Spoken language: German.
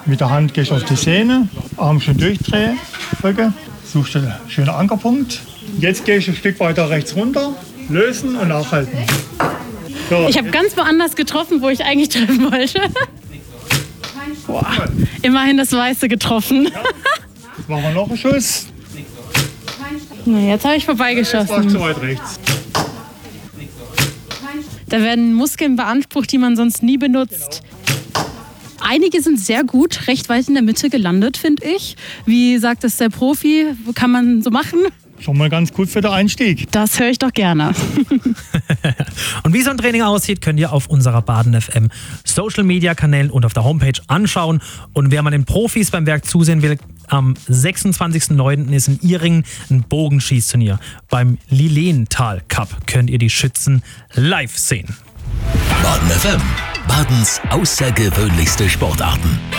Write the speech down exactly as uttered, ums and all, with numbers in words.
Mit der Hand gehst du auf die Sehne, Arm schön durchdrehen, Rücken, suchst du einen schönen Ankerpunkt. Jetzt gehst du ein Stück weiter rechts runter, lösen und nachhalten. So. Ich habe ganz woanders getroffen, wo ich eigentlich treffen wollte. Boah. Immerhin das Weiße getroffen. Ja. Jetzt machen wir noch einen Schuss. Na, jetzt habe ich vorbeigeschossen. Jetzt zu weit rechts. Da werden Muskeln beansprucht, die man sonst nie benutzt. Einige sind sehr gut, recht weit in der Mitte gelandet, finde ich. Wie sagt es der Profi? Kann man so machen? Schon mal ganz gut für den Einstieg. Das höre ich doch gerne. Und wie so ein Training aussieht, könnt ihr auf unserer Baden F M Social Media Kanälen und auf der Homepage anschauen. Und wer mal den Profis beim Werk zusehen will, am sechsundzwanzigsten neunten ist in Ihringen ein Bogenschießturnier. Beim Lilienthal Cup könnt ihr die Schützen live sehen. Baden F M, Badens außergewöhnlichste Sportarten.